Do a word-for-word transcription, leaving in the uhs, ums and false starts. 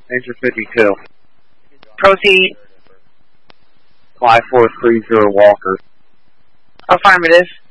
Major fifty-two. Proceed. five four three zero Walker. Affirmative.